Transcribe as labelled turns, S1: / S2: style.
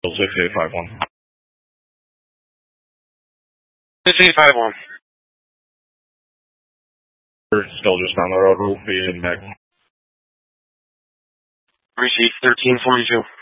S1: 6851.
S2: 6851.
S1: Still just on the road, we'll be in back.
S2: Receipt 1342.